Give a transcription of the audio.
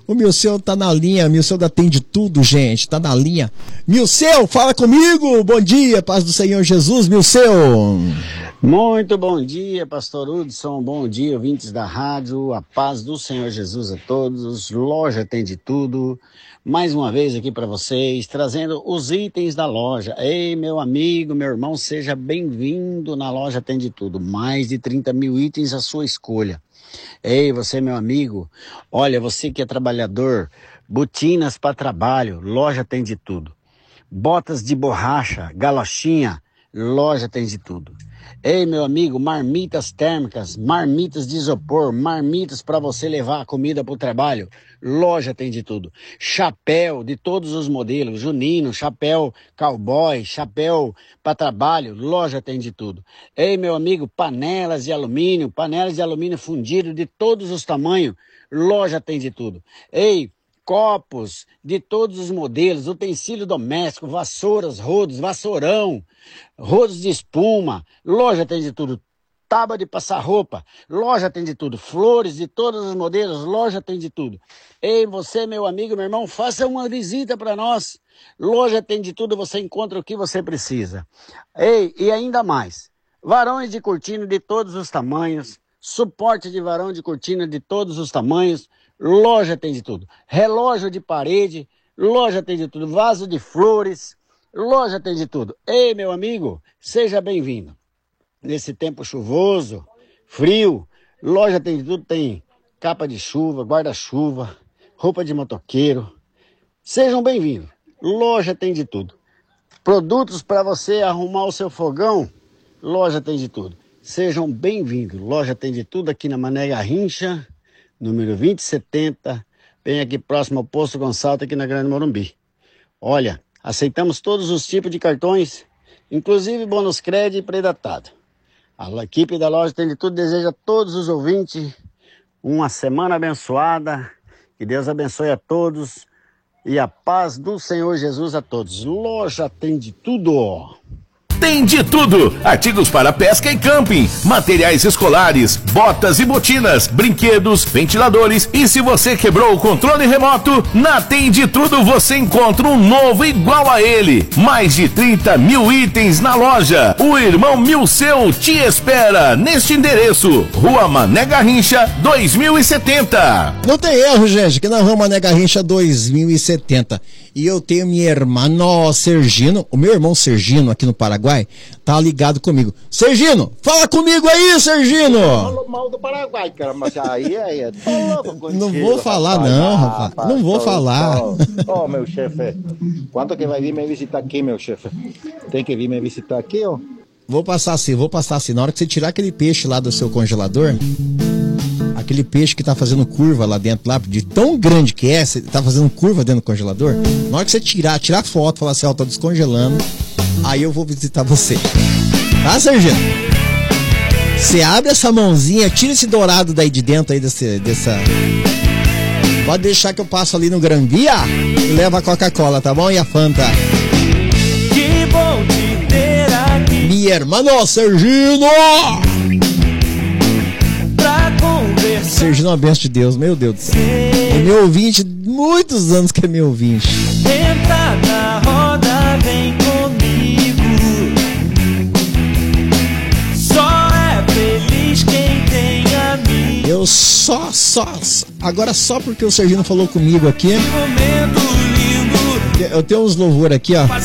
O Milceu tá na linha, Milceu da Tem de Tudo, gente, tá na linha. Milceu, fala comigo, bom dia, paz do Senhor Jesus, Milceu. Muito bom dia, pastor Hudson, bom dia, ouvintes da rádio, a paz do Senhor Jesus a todos, loja Tem de Tudo, mais uma vez aqui para vocês, trazendo os itens da loja. Ei, meu amigo, meu irmão, seja bem-vindo na loja Tem de Tudo, mais de 30 mil itens à sua escolha. Ei, você, meu amigo, olha, você que é trabalhador, botinas para trabalho, loja Tem de Tudo. Botas de borracha, galochinha, loja Tem de Tudo. Ei, meu amigo, marmitas térmicas, marmitas de isopor, marmitas para você levar a comida para o trabalho, loja Tem de Tudo. Chapéu de todos os modelos, junino, chapéu cowboy, chapéu para trabalho, loja Tem de Tudo. Ei, meu amigo, panelas de alumínio fundido de todos os tamanhos, loja Tem de Tudo. Ei, copos de todos os modelos, utensílio doméstico, vassouras, rodos, vassourão, rodos de espuma, loja Tem de Tudo. Tábua de passar roupa, loja Tem de Tudo. Flores de todos os modelos, loja Tem de Tudo. Ei, você, meu amigo, meu irmão, faça uma visita para nós. Loja Tem de Tudo, você encontra o que você precisa. Ei, e ainda mais, varões de cortina de todos os tamanhos, suporte de varão de cortina de todos os tamanhos, loja Tem de Tudo. Relógio de parede, loja Tem de Tudo. Vaso de flores, loja Tem de Tudo. Ei, meu amigo, seja bem-vindo. Nesse tempo chuvoso, frio, loja Tem de Tudo tem capa de chuva, guarda-chuva, roupa de motoqueiro. Sejam bem-vindos. Loja Tem de Tudo. Produtos para você arrumar o seu fogão, loja Tem de Tudo. Sejam bem-vindos. Loja Tem de Tudo aqui na Mané Garrincha, número 2070, bem aqui próximo ao Posto Gonçalves, aqui na Grande Morumbi. Olha, aceitamos todos os tipos de cartões, inclusive bônus crédito e pré-datado. A equipe da Loja Tem de Tudo deseja a todos os ouvintes uma semana abençoada, que Deus abençoe a todos e a paz do Senhor Jesus a todos. Loja Tem de Tudo. Tem de tudo, artigos para pesca e camping, materiais escolares, botas e botinas, brinquedos, ventiladores e se você quebrou o controle remoto, na Tem de Tudo você encontra um novo igual a ele. Mais de 30 mil itens na loja. O irmão Milceu te espera neste endereço, Rua Mané Garrincha 2070. Não tem erro, gente, que na Rua Mané Garrincha 2070. E eu tenho minha irmã Sergino, o meu irmão Sergino aqui no Paraguai, tá ligado comigo. Sergino, fala comigo aí, Sergino! Falou mal do Paraguai, cara, mas aí não vou falar, rapaz, não, rapaz. Não vou falar. Ó, meu chefe, quanto que vai vir me visitar aqui, meu chefe? Tem que vir me visitar aqui, ó. Vou passar assim. Na hora que você tirar aquele peixe lá do seu congelador, aquele peixe que tá fazendo curva lá dentro, lá, de tão grande que é, você tá fazendo curva dentro do congelador, na hora que você tirar foto, falar assim, ó, tá descongelando, aí eu vou visitar você. Tá, Serginho? Você abre essa mãozinha, tira esse dourado daí de dentro aí dessa... Pode deixar que eu passo ali no Gran Via e levo a Coca-Cola, tá bom? E a Fanta. Que bom te ter aqui. Minha irmã, Sergino! Serginho é uma benção de Deus, meu Deus do céu. É meu ouvinte, muitos anos que é meu ouvinte. Entra na roda, vem comigo. Só é feliz quem tem amigo. Eu agora só porque o Serginho falou comigo aqui. Momento lindo. Eu tenho uns louvor aqui, ó.